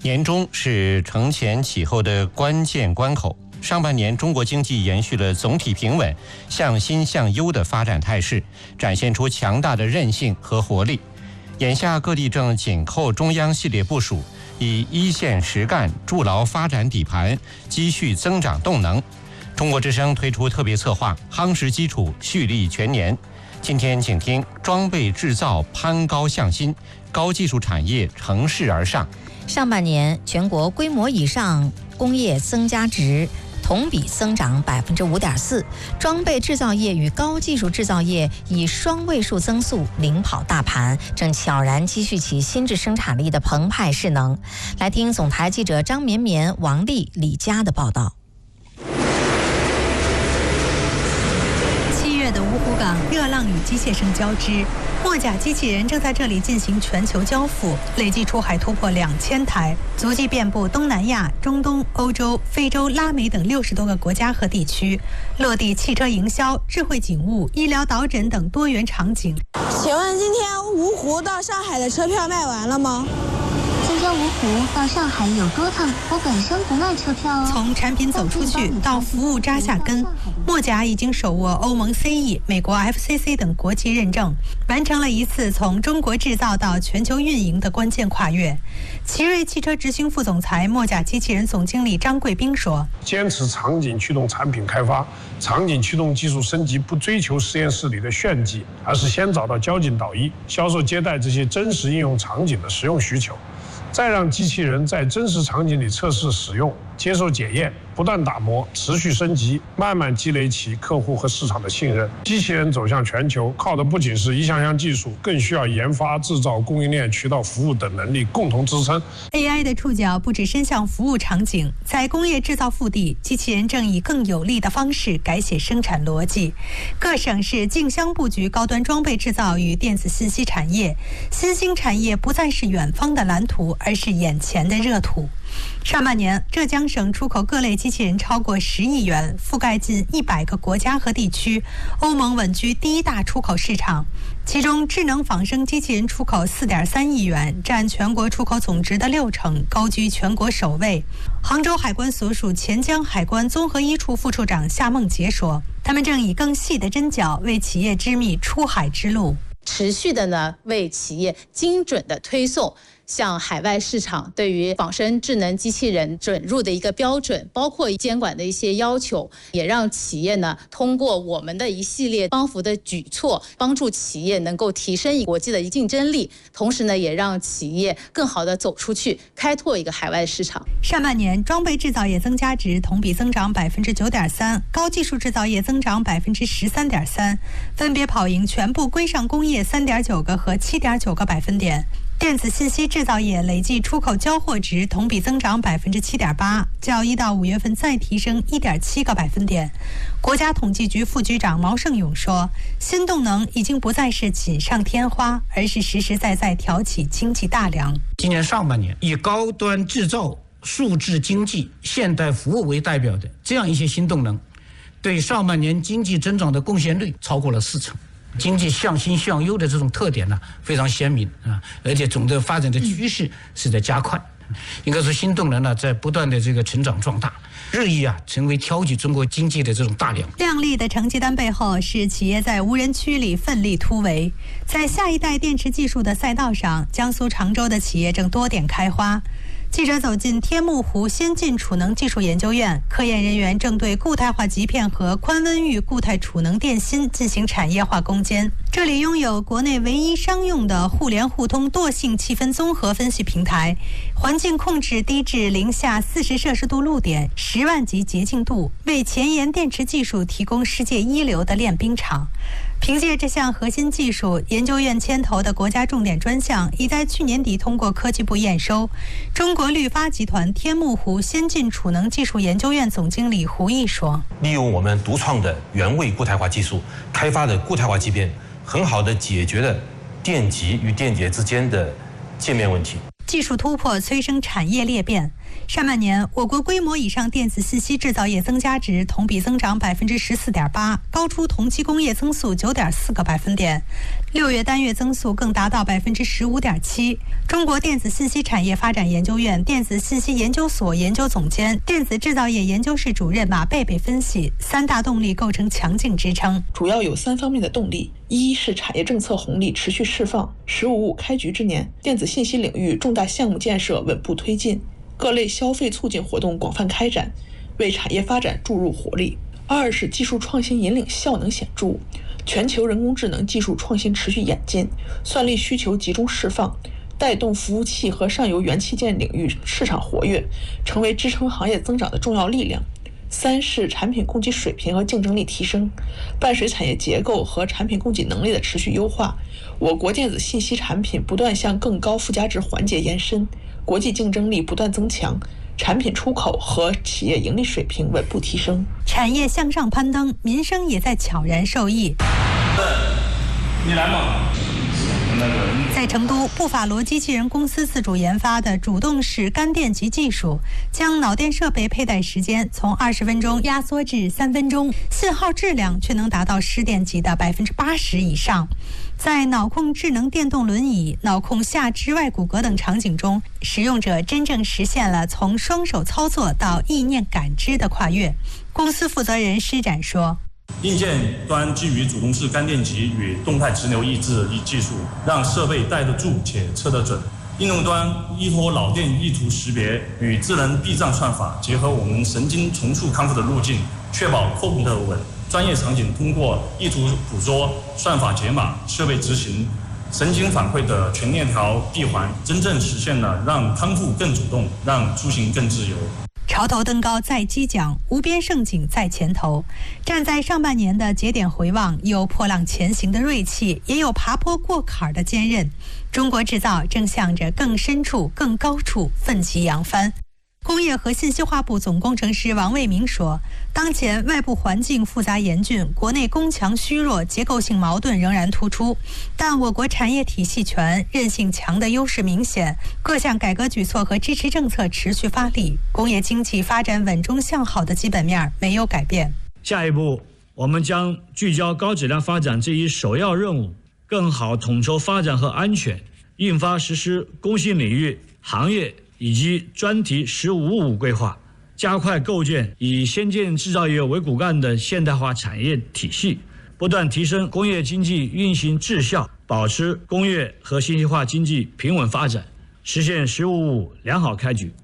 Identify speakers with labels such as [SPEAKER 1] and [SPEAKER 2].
[SPEAKER 1] 年中是承前启后的关键关口。上半年，中国经济延续了总体平稳、向新向优的发展态势，展现出强大的韧性和活力。眼下各地正紧扣中央系列部署，以一线实干筑牢发展底盘，积蓄增长动能。中国之声推出特别策划，夯实基础，蓄力全年。今天请听装备制造攀高向新，高技术产业乘势而上。
[SPEAKER 2] 上半年全国规模以上工业增加值同比增长5.4%，装备制造业与高技术制造业以双位数增速领跑大盘，正悄然积蓄起新质生产力的澎湃势能。来听总台记者张绵绵、王丽、李佳的报道。
[SPEAKER 3] 7月的芜湖港热浪与机械声交织，墨甲机器人正在这里进行全球交付，累计出海突破2000台，足迹遍布东南亚、中东、欧洲、非洲、拉美等60多个国家和地区，落地汽车营销、智慧警务、医疗导诊等多元场景。
[SPEAKER 4] 请问今天芜湖到上海的车票卖完了吗？
[SPEAKER 5] 参加芜湖到上海有多趟，我本身不卖车票。
[SPEAKER 3] 从产品走出去到服务扎下根，墨甲已经手握欧盟 CE、美国 FCC 等国际认证，完成了一次从中国制造到全球运营的关键跨越。奇瑞汽车执行副总裁、墨甲机器人总经理张贵斌说：“
[SPEAKER 6] 坚持场景驱动产品开发，场景驱动技术升级，不追求实验室里的炫技，而是先找到交警导医、销售接待这些真实应用场景的实用需求。”再让机器人在真实场景里测试使用，接受检验，不断打磨，持续升级，慢慢积累起客户和市场的信任。机器人走向全球，靠的不仅是一项项技术，更需要研发、制造、供应链、渠道服务等能力共同支撑。
[SPEAKER 3] AI 的触角不只伸向服务场景，在工业制造腹地，机器人正以更有力的方式改写生产逻辑。各省市竞相布局高端装备制造与电子信息产业，新兴产业不再是远方的蓝图，而是眼前的热土。上半年，浙江省出口各类机器人超过10亿元，覆盖近100个国家和地区。欧盟稳居第一大出口市场，其中智能仿生机器人出口4.3亿元，占全国出口总值的60%，高居全国首位。杭州海关所属钱江海关综合一处副处长夏梦杰说：“他们正以更细的针脚为企业织密出海之路。”
[SPEAKER 7] 持续的呢，为企业精准的推送向海外市场对于仿生智能机器人准入的一个标准，包括监管的一些要求，也让企业呢通过我们的一系列帮扶的举措，帮助企业能够提升国际的竞争力，同时呢也让企业更好的走出去，开拓一个海外市场。
[SPEAKER 3] 上半年，装备制造业增加值同比增长9.3%，高技术制造业增长13.3%，分别跑赢全部规上工业3.9个和7.9个百分点。电子信息制造业累计出口交货值同比增长7.8%，较1到5月份再提升1.7个百分点。国家统计局副局长毛盛勇说：“新动能已经不再是锦上添花，而是实实在在挑起经济大梁。”
[SPEAKER 8] 今年上半年，以高端制造、数字经济、现代服务为代表的这样一些新动能，对上半年经济增长的贡献率超过了40%。经济向新向优的这种特点呢，非常鲜明啊，而且总的发展的趋势是在加快。应该说，新动能呢在不断的这个成长壮大，日益成为挑起中国经济的这种大梁。
[SPEAKER 3] 亮丽的成绩单背后，是企业在无人区里奋力突围。在下一代电池技术的赛道上，江苏常州的企业正多点开花。记者走进天目湖先进储能技术研究院，科研人员正对固态化极片和宽温域固态储能电芯进行产业化攻坚。这里拥有国内唯一商用的互联互通惰性气氛综合分析平台，环境控制低至零下40摄氏度露点，10万级洁净度，为前沿电池技术提供世界一流的练兵场。凭借这项核心技术，研究院牵头的国家重点专项已在去年底通过科技部验收。中国绿发集团天目湖先进储能技术研究院总经理胡毅说：“
[SPEAKER 9] 利用我们独创的原位固态化技术开发的固态化极片，很好的解决了电极与电解之间的界面问题。”
[SPEAKER 3] 技术突破催生产业裂变。上半年，我国规模以上电子信息制造业增加值同比增长14.8%，高出同期工业增速9.4个百分点。6月单月增速更达到15.7%。中国电子信息产业发展研究院电子信息研究所研究总监、电子制造业研究室主任马贝贝分析，3大动力构成强劲支撑，
[SPEAKER 10] 主要有3方面的动力：一是产业政策红利持续释放，“15+5”开局之年，电子信息领域重大项目建设稳步推进，各类消费促进活动广泛开展，为产业发展注入活力。2是技术创新引领效能显著，全球人工智能技术创新持续演进，算力需求集中释放，带动服务器和上游元器件领域市场活跃，成为支撑行业增长的重要力量。3是产品供给水平和竞争力提升，伴随产业结构和产品供给能力的持续优化，我国电子信息产品不断向更高附加值环节延伸，国际竞争力不断增强，产品出口和企业盈利水平稳步提升，
[SPEAKER 3] 产业向上攀登，民生也在悄然受益。
[SPEAKER 11] 你来吗？
[SPEAKER 3] 在成都，布法罗机器人公司自主研发的主动式干电极技术，将脑电设备佩戴时间从20分钟压缩至3分钟，信号质量却能达到失电级的80%以上。在脑控智能电动轮椅、脑控下肢外骨骼等场景中，使用者真正实现了从双手操作到意念感知的跨越。公司负责人施展说，
[SPEAKER 11] 硬件端基于主动式干电极与动态直流抑制技术，让设备带得住且测得准。应用端依托脑电意图识别与智能避障算法，结合我们神经重塑康复的路径，确保控得稳。专业场景通过意图捕捉、算法解码、设备执行、神经反馈的全链条闭环，真正实现了让康复更主动，让出行更自由。
[SPEAKER 3] 潮头登高在激桨，无边盛景在前头。站在上半年的节点回望，有破浪前行的锐气，也有爬坡过坎的坚韧。中国制造正向着更深处、更高处奋起扬帆。工业和信息化部总工程师王卫明说，当前外部环境复杂严峻，国内攻强虚弱结构性矛盾仍然突出，但我国产业体系全、韧性强的优势明显，各项改革举措和支持政策持续发力，工业经济发展稳中向好的基本面没有改变。
[SPEAKER 12] 下一步，我们将聚焦高质量发展这一首要任务，更好统筹发展和安全，印发实施工信领域、行业以及专题“15+5”规划，加快构建以先进制造业为骨干的现代化产业体系，不断提升工业经济运行质效，保持工业和信息化经济平稳发展，实现“15+5”良好开局。